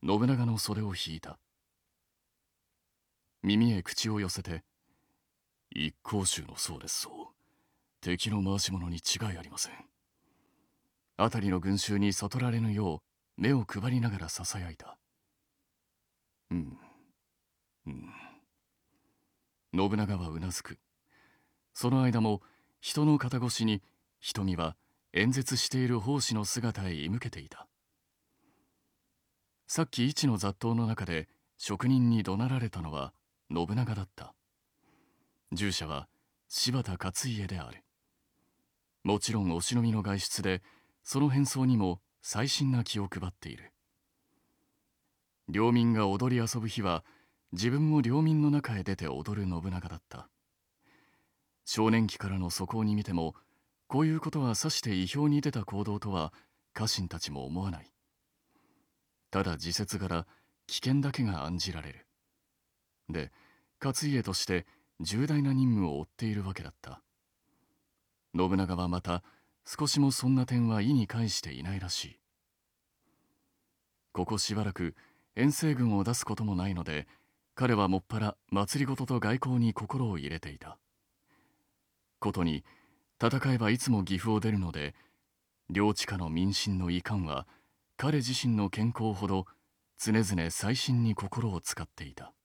信長の袖を引いた。耳へ口を寄せて、一向宗の僧ですそう。敵の回し者に違いありません。辺りの群衆に悟られぬよう目を配りながらささやいた。うん、うん。信長はうなずく。その間も人の肩越しに瞳は演説している法師の姿へ向けていた。さっき一の雑踏の中で職人に怒鳴られたのは信長だった。従者は柴田勝家である。もちろんお忍びの外出でその変装にも細心な気を配っている。領民が踊り遊ぶ日は自分も領民の中へ出て踊る信長だった。少年期からの素行に見てもこういうことはさして意表に出た行動とは家臣たちも思わない。ただ自節柄危険だけが案じられる。で勝家として重大な任務を負っているわけだった。信長はまた少しもそんな点は意に介していないらしい。ここしばらく遠征軍を出すこともないので彼はもっぱら政と外交に心を入れていた。ことに戦えばいつも岐阜を出るので領地下の民心の遺憾は彼自身の健康ほど常々細心に心を使っていた。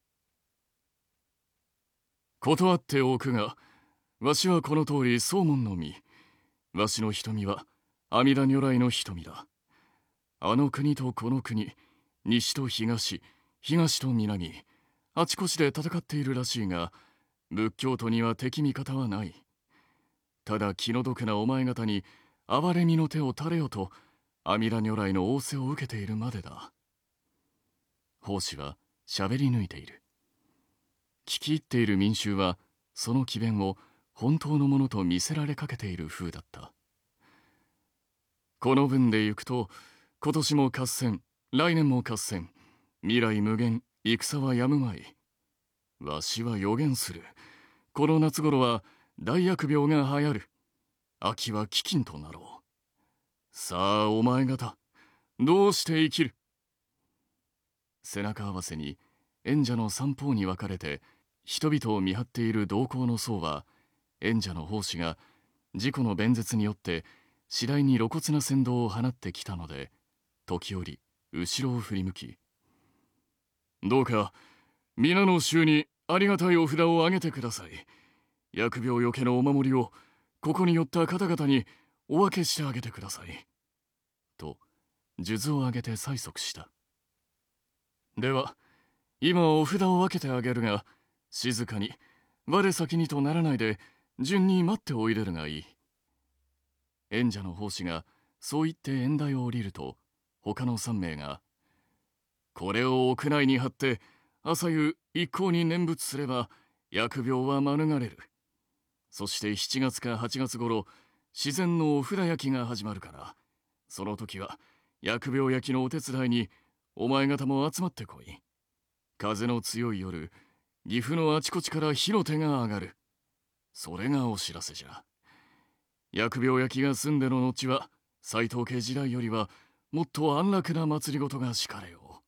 断っておくがわしはこの通り宗門の身。わしの瞳は阿弥陀如来の瞳だ。あの国とこの国、西と東、東と南、あちこちで戦っているらしいが仏教徒には敵味方はない。ただ気の毒なお前方に憐れみの手を垂れよと阿弥陀如来の仰せを受けているまでだ。法師は喋り抜いている。聞き入っている民衆はその詭弁を本当のものと見せられかけている風だった。この分で行くと今年も合戦、来年も合戦、未来無限、戦はやむまい。わしは予言する。この夏頃は大疫病が流行る。秋は飢饉となろう。さあお前方、どうして生きる？背中合わせに演者の三方に分かれて人々を見張っている同行の僧は演者の法師が自己の弁舌によって次第に露骨な扇動を放ってきたので時折後ろを振り向き、どうか皆の衆にありがたいお札をあげてください。疫病よけのお守りをここに寄った方々にお分けしてあげてください。と数珠をあげて催促した。では今お札を分けてあげるが静かに我先にとならないで順に待っておいでるがいい。演者の法師がそう言って演台を降りると他の3名がこれを屋内に貼って朝夕一向に念仏すれば疫病は免れる。そして7月か8月頃自然のお札焼きが始まるからその時は疫病焼きのお手伝いにお前方も集まってこい。風の強い夜岐阜のあちこちから火の手が上がる。それがお知らせじゃ。疫病焼きが済んでの後は斎藤家時代よりはもっと安楽な祭りごとがしかれよう。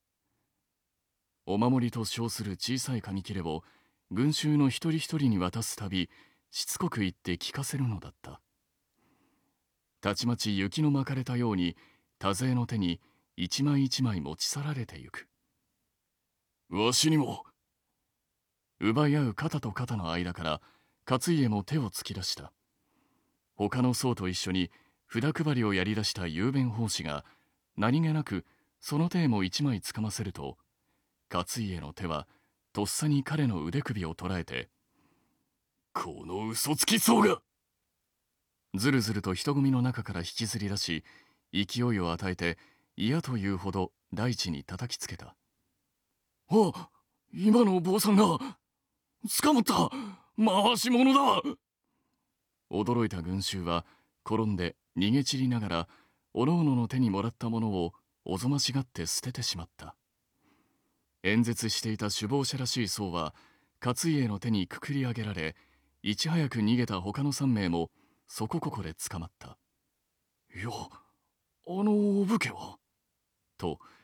お守りと称する小さい紙切れを群衆の一人一人に渡すたびしつこく言って聞かせるのだった。たちまち雪の巻かれたように多勢の手に一枚一枚持ち去られてゆく。わしにも。奪い合う肩と肩の間から勝家も手を突き出した。他の僧と一緒に札配りをやり出した雄弁法師が何気なくその手も一枚つかませると勝家の手はとっさに彼の腕首を捉えて「この嘘つき僧が!」ずるずると人混みの中から引きずり出し勢いを与えて嫌というほど大地に叩きつけた。あ、今の坊さんが捕まった、回し者だ。驚いた群衆は転んで逃げ散りながらおのおのの手にもらったものをおぞましがって捨ててしまった。演説していた首謀者らしい僧は勝家の手にくくり上げられいち早く逃げた他の3名もそこここで捕まった。いや、あのお武家はと